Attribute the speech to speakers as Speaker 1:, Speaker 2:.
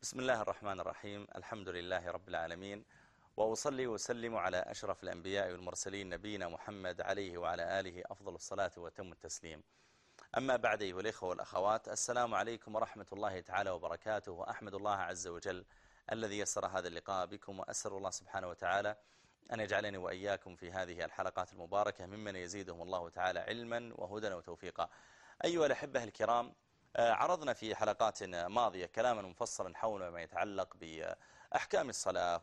Speaker 1: بسم الله الرحمن الرحيم. الحمد لله رب العالمين، وأصلي وسلم على أشرف الأنبياء والمرسلين نبينا محمد عليه وعلى آله أفضل الصلاة وتم التسليم. أما بعد أيها الإخوة والأخوات، السلام عليكم ورحمة الله تعالى وبركاته، وأحمد الله عز وجل الذي يسر هذا اللقاء بكم، وأسأل الله سبحانه وتعالى أن يجعلني وإياكم في هذه الحلقات المباركة ممن يزيدهم الله تعالى علما وهدى وتوفيقا. أيها الأحبة الكرام، عرضنا في حلقات ماضية كلاما مفصلا حول ما يتعلق بأحكام الصلاة